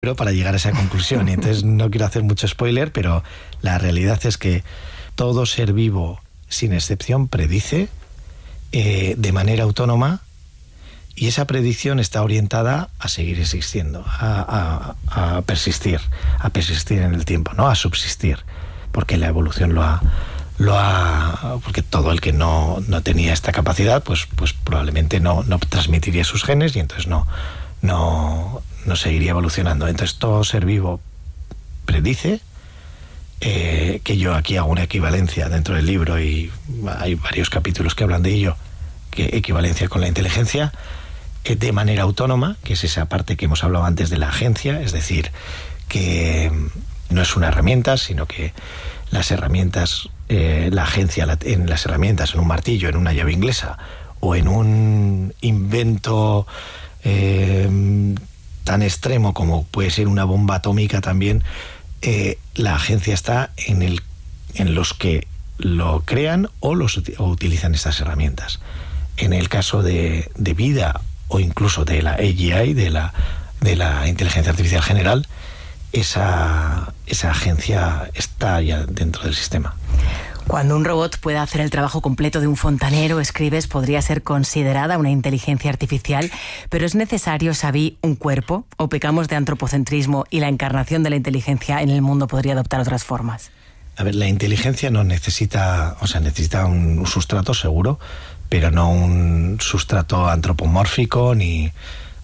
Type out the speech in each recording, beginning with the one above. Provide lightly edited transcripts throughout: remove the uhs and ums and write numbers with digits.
Pero para llegar a esa conclusión, y entonces no quiero hacer mucho spoiler, pero la realidad es que todo ser vivo, sin excepción, predice de manera autónoma, y esa predicción está orientada a seguir existiendo, a persistir en el tiempo, ¿no? A subsistir, porque la evolución porque todo el que no tenía esta capacidad, pues probablemente no transmitiría sus genes, y entonces no seguiría evolucionando. Entonces todo ser vivo predice, que yo aquí hago una equivalencia dentro del libro, y hay varios capítulos que hablan de ello, que equivalencia con la inteligencia, de manera autónoma, que es esa parte que hemos hablado antes de la agencia, es decir, que no es una herramienta, sino que las herramientas, la agencia en las herramientas, en un martillo, en una llave inglesa, o en un invento tan extremo como puede ser una bomba atómica también, la agencia está en los que lo crean o utilizan estas herramientas. En el caso de vida, o incluso de la AGI, de la inteligencia artificial general, esa agencia está ya dentro del sistema. Cuando un robot pueda hacer el trabajo completo de un fontanero, escribes, podría ser considerada una inteligencia artificial, pero ¿es necesario, Xavi, un cuerpo? ¿O pecamos de antropocentrismo y la encarnación de la inteligencia en el mundo podría adoptar otras formas? A ver, la inteligencia no necesita, necesita un sustrato seguro, pero no un sustrato antropomórfico ni...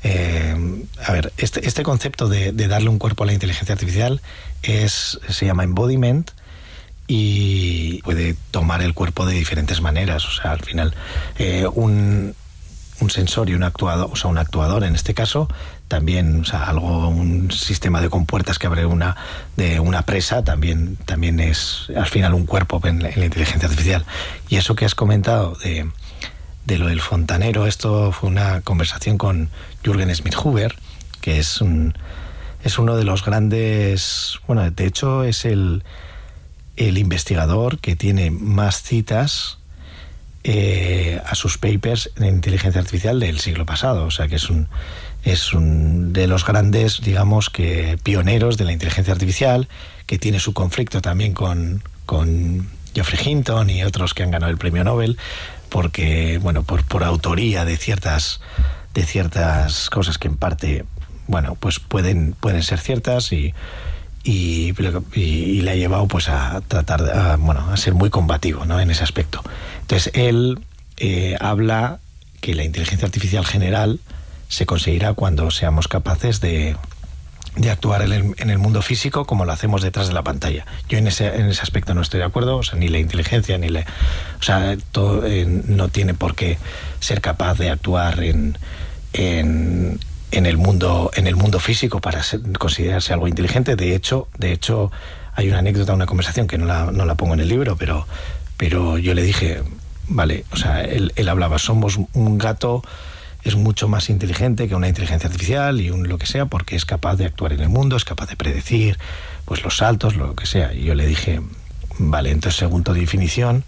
a ver, este concepto de darle un cuerpo a la inteligencia artificial se llama embodiment, y puede tomar el cuerpo de diferentes maneras. O sea, al final, un sensor y un actuador, un actuador en este caso, también, un sistema de compuertas que abre una presa, también es al final un cuerpo en la inteligencia artificial. Y eso que has comentado de lo del fontanero, esto fue una conversación con Jürgen Schmidhuber, que es uno de los grandes, de hecho es el investigador que tiene más citas a sus papers en inteligencia artificial del siglo pasado. O sea que es un de los grandes, digamos, que pioneros de la inteligencia artificial, que tiene su conflicto también con Geoffrey Hinton y otros que han ganado el premio Nobel, porque, por autoría de ciertas cosas que en parte, pues pueden ser ciertas, y le ha llevado pues a tratar a ser muy combativo, ¿no?, en ese aspecto. Entonces él habla que la inteligencia artificial general se conseguirá cuando seamos capaces de actuar en el mundo físico como lo hacemos detrás de la pantalla. Yo en ese aspecto no estoy de acuerdo. Ni la inteligencia todo no tiene por qué ser capaz de actuar en el mundo físico para considerarse algo inteligente. De hecho hay una anécdota, una conversación que no la pongo en el libro, pero yo le dije, vale, él hablaba, somos un gato, es mucho más inteligente que una inteligencia artificial y lo que sea, porque es capaz de actuar en el mundo, es capaz de predecir pues los saltos, lo que sea. Y yo le dije, vale, entonces según tu definición,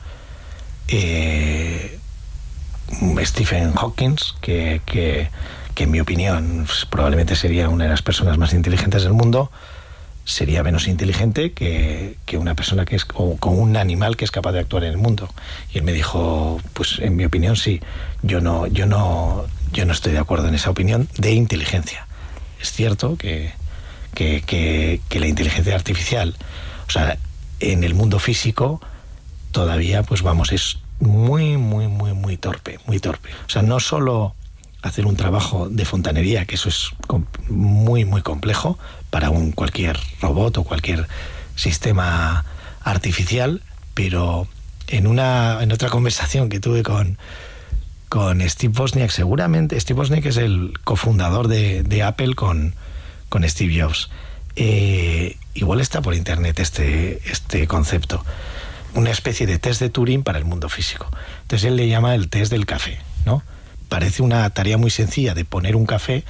Stephen Hawking, que en mi opinión probablemente sería una de las personas más inteligentes del mundo, sería menos inteligente que una persona con un animal que es capaz de actuar en el mundo. Y él me dijo, pues en mi opinión sí, yo no estoy de acuerdo en esa opinión de inteligencia. Es cierto que la inteligencia artificial, en el mundo físico todavía es muy, muy, muy, muy torpe, muy torpe. No solo hacer un trabajo de fontanería, que eso es muy, muy complejo para cualquier robot o cualquier sistema artificial, pero en otra conversación que tuve con Steve Wozniak, seguramente Steve Wozniak es el cofundador de Apple con Steve Jobs, igual está por internet este concepto, una especie de test de Turing para el mundo físico. Entonces él le llama el test del café, ¿no? Parece una tarea muy sencilla de poner un café,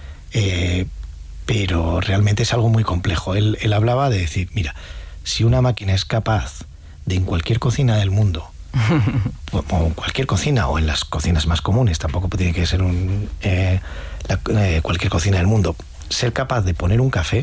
pero realmente es algo muy complejo. Él hablaba de decir, mira, si una máquina es capaz de en cualquier cocina del mundo, o en cualquier cocina, o en las cocinas más comunes, tampoco tiene que ser cualquier cocina del mundo, ser capaz de poner un café